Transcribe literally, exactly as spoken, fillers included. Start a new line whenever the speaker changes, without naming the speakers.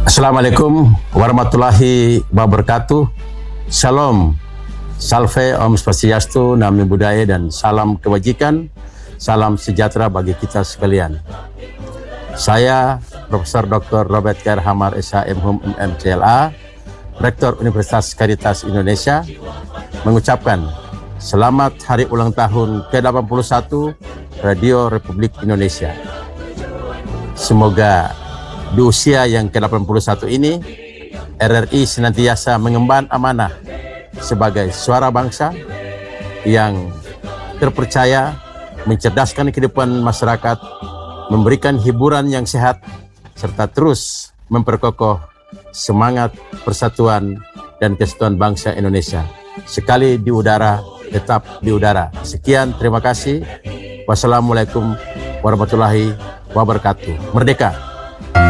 Assalamualaikum warahmatullahi wabarakatuh. Shalom, salve, om swastiastu, namo buddhaya, dan salam kebajikan, salam sejahtera bagi kita sekalian. Saya Profesor Doktor Robert K R Hamar, S H M Hum M M C L A, Rektor Universitas Caritas Indonesia, mengucapkan selamat hari ulang tahun ke delapan puluh satu Radio Republik Indonesia. Semoga di usia yang ke delapan puluh satu ini, R R I senantiasa mengemban amanah sebagai suara bangsa yang terpercaya, mencerdaskan kehidupan masyarakat, memberikan hiburan yang sehat, serta terus memperkokoh semangat persatuan dan kesatuan bangsa Indonesia. Sekali di udara, tetap di udara. Sekian, terima kasih. Wassalamualaikum warahmatullahi wabarakatuh. Merdeka!